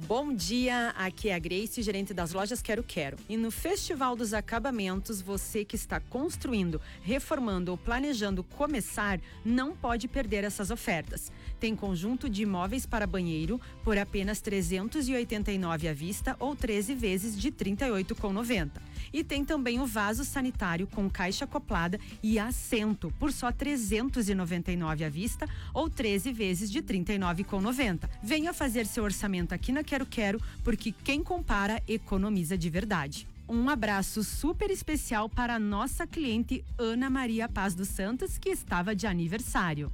Bom dia, aqui é a Grace, gerente das lojas Quero Quero. E no Festival dos Acabamentos, você que está construindo, reformando ou planejando começar, não pode perder essas ofertas. Tem conjunto de imóveis para banheiro por apenas R$ 389 à vista ou 13 vezes de R$ 38,90. E tem também o vaso sanitário com caixa acoplada e assento por só R$ 399 à vista ou 13 vezes de R$ 39,90. Venha fazer seu orçamento aqui na Quero Quero, porque quem compara economiza de verdade. Um abraço super especial para a nossa cliente Ana Maria Paz dos Santos, que estava de aniversário.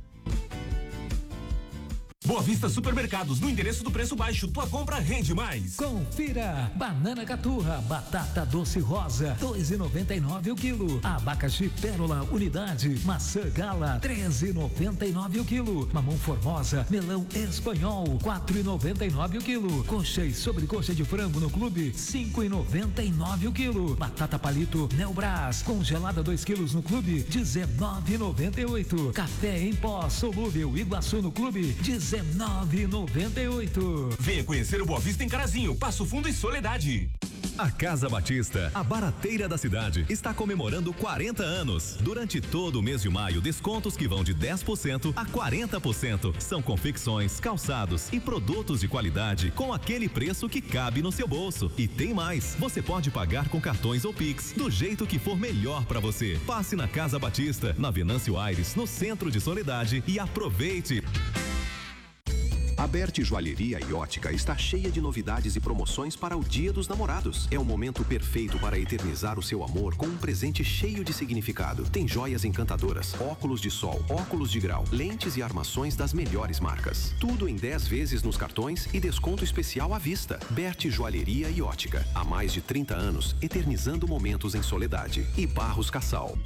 Boa Vista Supermercados, no endereço do preço baixo, tua compra rende mais. Confira: banana caturra, batata doce rosa, 2,99 o quilo. Abacaxi pérola, unidade. Maçã gala, 13,99 o quilo. Mamão formosa, melão espanhol, 4,99 o quilo. Coxa e sobrecoxa de frango no clube, 5,99 o quilo. Batata palito Neobras, congelada 2 quilos no clube, 19,98. Café em pó solúvel Iguaçu no clube, 19,98. Venha conhecer o Boa Vista em Carazinho, Passo Fundo e Soledade. A Casa Batista, a barateira da cidade, está comemorando 40 anos. Durante todo o mês de maio, descontos que vão de 10% a 40%. São confecções, calçados e produtos de qualidade com aquele preço que cabe no seu bolso. E tem mais, você pode pagar com cartões ou Pix, do jeito que for melhor para você. Passe na Casa Batista, na Venâncio Aires, no centro de Soledade, e aproveite. A Berti Joalheria e Ótica está cheia de novidades e promoções para o Dia dos Namorados. É o momento perfeito para eternizar o seu amor com um presente cheio de significado. Tem joias encantadoras, óculos de sol, óculos de grau, lentes e armações das melhores marcas. Tudo em 10 vezes nos cartões e desconto especial à vista. Berti Joalheria e Ótica. Há mais de 30 anos, eternizando momentos em Soledade. E Barros Cassal.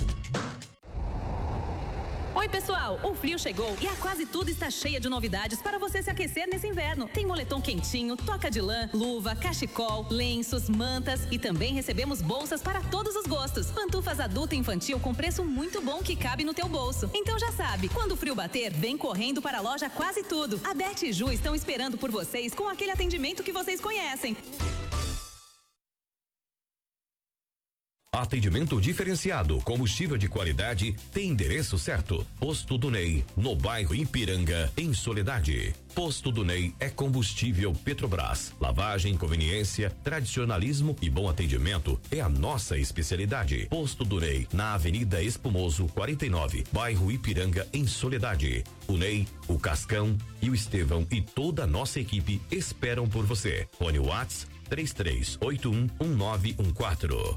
Oi, pessoal, o frio chegou e a Quase Tudo está cheia de novidades para você se aquecer nesse inverno. Tem moletom quentinho, toca de lã, luva, cachecol, lenços, mantas e também recebemos bolsas para todos os gostos. Pantufas adulta e infantil com preço muito bom que cabe no teu bolso. Então já sabe, quando o frio bater, vem correndo para a loja Quase Tudo. A Beth e Ju estão esperando por vocês com aquele atendimento que vocês conhecem. Atendimento diferenciado, combustível de qualidade, tem endereço certo. Posto do Ney, no bairro Ipiranga, em Soledade. Posto do Ney é combustível Petrobras. Lavagem, conveniência, tradicionalismo e bom atendimento é a nossa especialidade. Posto do Ney, na Avenida Espumoso 49, bairro Ipiranga, em Soledade. O Ney, o Cascão e o Estevão e toda a nossa equipe esperam por você. Fone WhatsApp 33811914.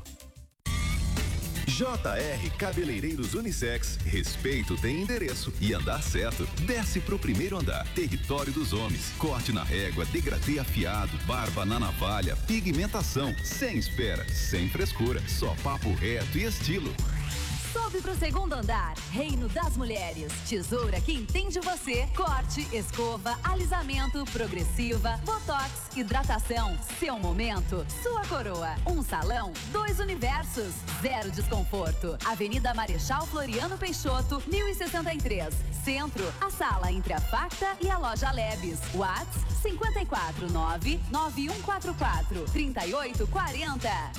JR Cabeleireiros Unissex. Respeito tem endereço e andar certo. Desce pro primeiro andar. Território dos homens. Corte na régua, degradê afiado, barba na navalha, pigmentação. Sem espera, sem frescura. Só papo reto e estilo. Sobe pro segundo andar. Reino das Mulheres. Tesoura que entende você. Corte, escova, alisamento, progressiva, botox, hidratação. Seu momento, sua coroa. Um salão, 2 universos. 0 desconforto. Avenida Marechal Floriano Peixoto, 1063. Centro, a sala entre a Facta e a loja Lebes. WhatsApp 54991443840.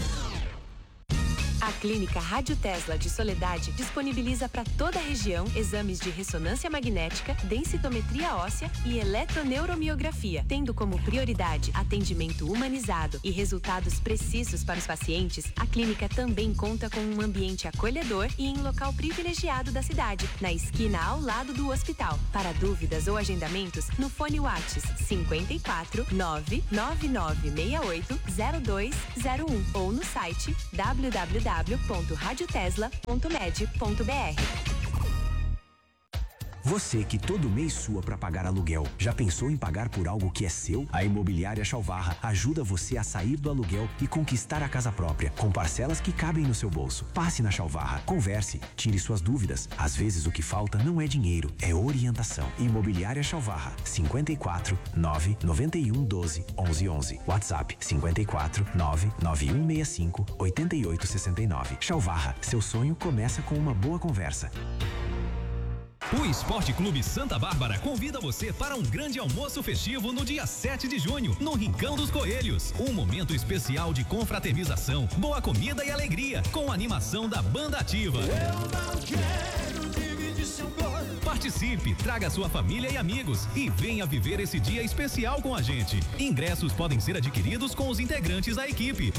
A Clínica Rádio Tesla de Soledade disponibiliza para toda a região exames de ressonância magnética, densitometria óssea e eletroneuromiografia, tendo como prioridade atendimento humanizado e resultados precisos para os pacientes. A clínica também conta com um ambiente acolhedor e em local privilegiado da cidade, na esquina ao lado do hospital. Para dúvidas ou agendamentos, no fone WhatsApp 54 99968 0201 ou no site www.radiotesla.med.br. Você que todo mês sua para pagar aluguel, já pensou em pagar por algo que é seu? A Imobiliária Chalvarra ajuda você a sair do aluguel e conquistar a casa própria, com parcelas que cabem no seu bolso. Passe na Chalvarra, converse, tire suas dúvidas. Às vezes o que falta não é dinheiro, é orientação. Imobiliária Chalvarra, 54 991 12 1111. WhatsApp 54 99165 8869. Chalvarra, seu sonho começa com uma boa conversa. O Esporte Clube Santa Bárbara convida você para um grande almoço festivo no dia 7 de junho, no Rincão dos Coelhos. Um momento especial de confraternização, boa comida e alegria, com a animação da Banda Ativa. Eu não quero dividir seu gosto. Participe, traga sua família e amigos e venha viver esse dia especial com a gente. Ingressos podem ser adquiridos com os integrantes da equipe.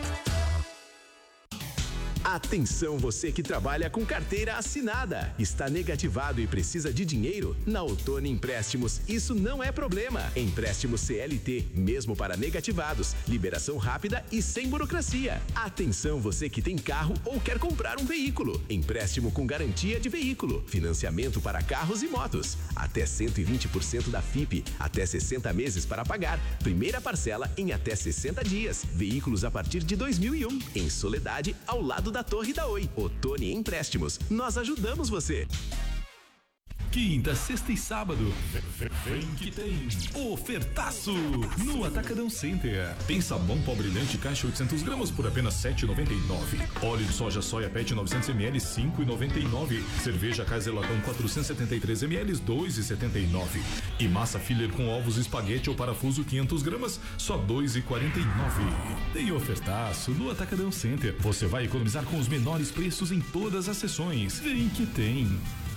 Atenção, você que trabalha com carteira assinada, está negativado e precisa de dinheiro? Na Ottoni Empréstimos, isso não é problema. Empréstimo CLT, mesmo para negativados, liberação rápida e sem burocracia. Atenção, você que tem carro ou quer comprar um veículo. Empréstimo com garantia de veículo, financiamento para carros e motos, até 120% da FIP, até 60 meses para pagar, primeira parcela em até 60 dias, veículos a partir de 2001, em Soledade, ao lado da Torre da Oi. Ottoni Empréstimos, nós ajudamos você. Quinta, sexta e sábado, vem que tem ofertaço no Atacadão Center. Tem sabão pó brilhante caixa 800 gramas por apenas R$ 7,99. Óleo de soja soia pet 900 ml 5,99. Cerveja Kaiserlatão 473 ml 2,79. E massa filler com ovos espaguete ou parafuso 500 gramas só R$ 2,49. Tem ofertaço no Atacadão Center. Você vai economizar com os menores preços em todas as sessões. Vem que tem.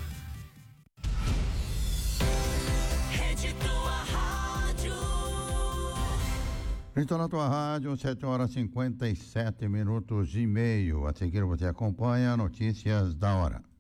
Então, na tua rádio, 7h57 minutos e meio. A seguir você acompanha notícias da hora.